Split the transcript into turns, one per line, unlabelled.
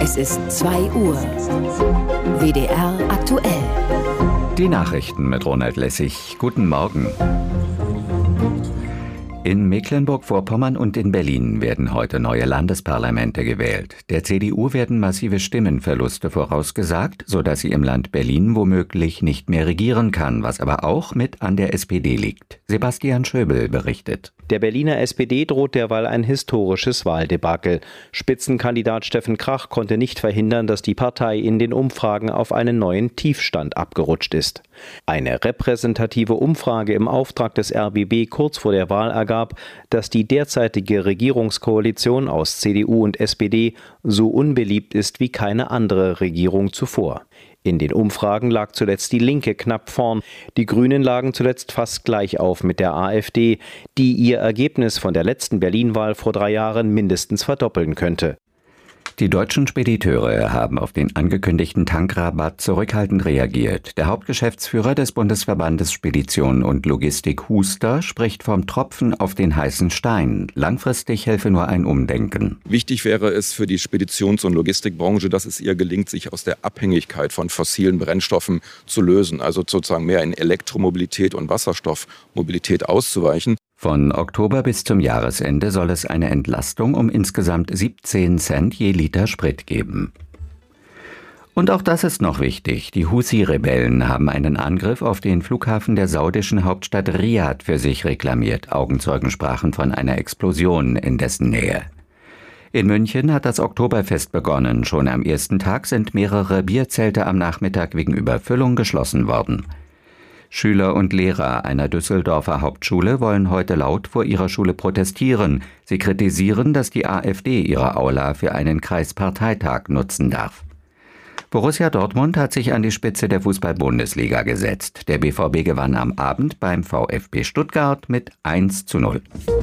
Es ist 2 Uhr. WDR aktuell.
Die Nachrichten mit Ronald Lessig. Guten Morgen. In Mecklenburg-Vorpommern und in Berlin werden heute neue Landesparlamente gewählt. Der CDU werden massive Stimmenverluste vorausgesagt, sodass sie im Land Berlin womöglich nicht mehr regieren kann, was aber auch mit an der SPD liegt. Sebastian Schöbel berichtet.
Der Berliner SPD droht derweil ein historisches Wahldebakel. Spitzenkandidat Steffen Krach konnte nicht verhindern, dass die Partei in den Umfragen auf einen neuen Tiefstand abgerutscht ist. Eine repräsentative Umfrage im Auftrag des RBB kurz vor der Wahl ergab, dass die derzeitige Regierungskoalition aus CDU und SPD so unbeliebt ist wie keine andere Regierung zuvor. In den Umfragen lag zuletzt die Linke knapp vorn. Die Grünen lagen zuletzt fast gleich auf mit der AfD, die ihr Ergebnis von der letzten Berlin-Wahl vor 3 Jahren mindestens verdoppeln könnte.
Die deutschen Spediteure haben auf den angekündigten Tankrabatt zurückhaltend reagiert. Der Hauptgeschäftsführer des Bundesverbandes Spedition und Logistik Huster spricht vom Tropfen auf den heißen Stein. Langfristig helfe nur ein Umdenken.
Wichtig wäre es für die Speditions- und Logistikbranche, dass es ihr gelingt, sich aus der Abhängigkeit von fossilen Brennstoffen zu lösen, also sozusagen mehr in Elektromobilität und Wasserstoffmobilität auszuweichen.
Von Oktober bis zum Jahresende soll es eine Entlastung um insgesamt 17 Cent je Liter Sprit geben. Und auch das ist noch wichtig. Die Husi-Rebellen haben einen Angriff auf den Flughafen der saudischen Hauptstadt Riad für sich reklamiert. Augenzeugen sprachen von einer Explosion in dessen Nähe. In München hat das Oktoberfest begonnen. Schon am ersten Tag sind mehrere Bierzelte am Nachmittag wegen Überfüllung geschlossen worden. Schüler und Lehrer einer Düsseldorfer Hauptschule wollen heute laut vor ihrer Schule protestieren. Sie kritisieren, dass die AfD ihre Aula für einen Kreisparteitag nutzen darf. Borussia Dortmund hat sich an die Spitze der Fußball-Bundesliga gesetzt. Der BVB gewann am Abend beim VfB Stuttgart mit 1:0.